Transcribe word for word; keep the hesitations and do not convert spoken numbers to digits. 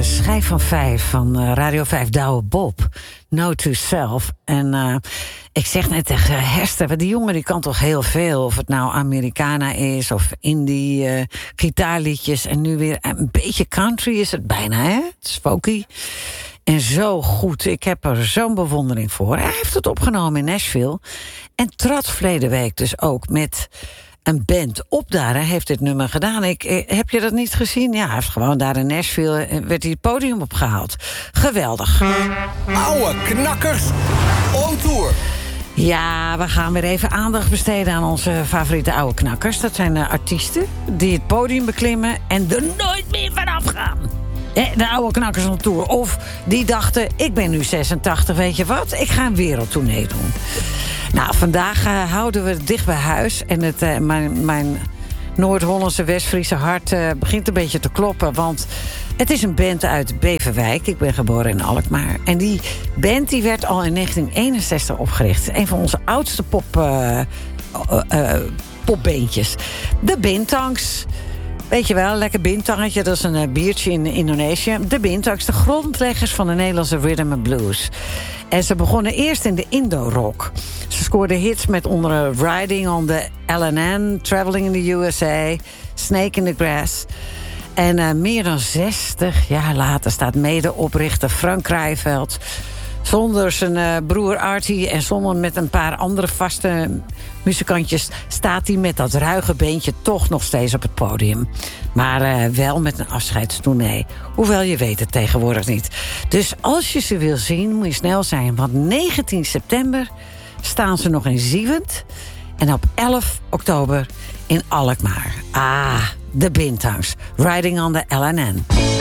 schijf van vijf van uh, Radio vijf Douwe Bob. Note to Self. En uh, ik zeg net tegen Hester, die jongen die kan toch heel veel. Of het nou Americana is of indie, uh, gitaarliedjes. En nu weer een beetje country is het bijna, hè? Het is folky. En zo goed. Ik heb er zo'n bewondering voor. Hij heeft het opgenomen in Nashville. En trad verleden week dus ook met een band op daar. Hij heeft dit nummer gedaan. Ik, eh, heb je dat niet gezien? Ja, hij heeft gewoon daar in Nashville eh, werd hij het podium opgehaald. Geweldig. Oude knakkers on tour. Ja, we gaan weer even aandacht besteden aan onze favoriete oude knakkers. Dat zijn uh, artiesten die het podium beklimmen en er nooit meer vanaf gaan. Eh, de oude knakkers on tour. Of die dachten, ik ben nu zesentachtig, weet je wat? Ik ga een wereldtournee doen. Nou, vandaag uh, houden we het dicht bij huis. En het, uh, mijn, mijn Noord-Hollandse West-Friese hart uh, begint een beetje te kloppen. Want het is een band uit Beverwijk. Ik ben geboren in Alkmaar. En die band die werd al in negentien eenenzestig opgericht. Een van onze oudste pop, uh, uh, uh, popbeentjes. De Bintangs. Weet je wel, lekker bintangetje, dat is een uh, biertje in Indonesië. De Bintangs, de grondleggers van de Nederlandse rhythm and blues. En ze begonnen eerst in de Indo-rock. Ze scoorden hits met onder Riding on the L N N, Traveling in the U S A, Snake in the Grass. En uh, meer dan zestig jaar later staat medeoprichter Frank Krijveld zonder zijn uh, broer Artie en zonder met een paar andere vaste muzikantjes staat hij met dat ruige beentje toch nog steeds op het podium. Maar uh, wel met een afscheidstournee. Hoewel je weet het tegenwoordig niet. Dus als je ze wil zien, moet je snel zijn. Want negentien september staan ze nog in Ziewend. En op elf oktober in Alkmaar. Ah, de Bintangs. Riding on the L N N.